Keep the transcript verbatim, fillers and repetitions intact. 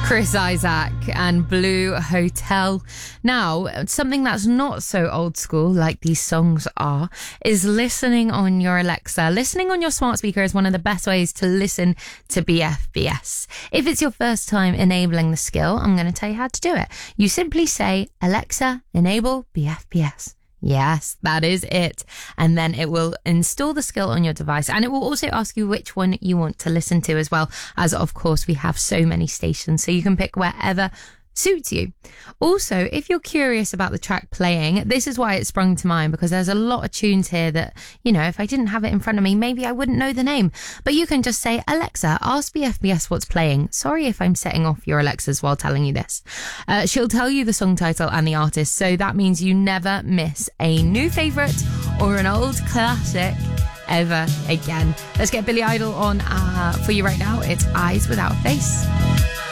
Chris Isaak and Blue Hotel. Now, something that's not so old school like these songs are is listening on your Alexa. Listening on your smart speaker is one of the best ways to listen to B F B S. If it's your first time enabling the skill, I'm going to tell you how to do it. You simply say, Alexa, enable B F B S. Yes, that is it. And then it will install the skill on your device, and it will also ask you which one you want to listen to as well, as of course we have so many stations, so you can pick wherever suits you. Also, if you're curious about the track playing, this is why it sprung to mind, because there's a lot of tunes here that, you know, if I didn't have it in front of me, maybe I wouldn't know the name. But you can just say, Alexa, ask B F B S what's playing. Sorry if I'm setting off your Alexas while telling you this. Uh, she'll tell you the song title and the artist, so that means you never miss a new favourite or an old classic ever again. Let's get Billy Idol on uh, for you right now. It's Eyes Without a Face.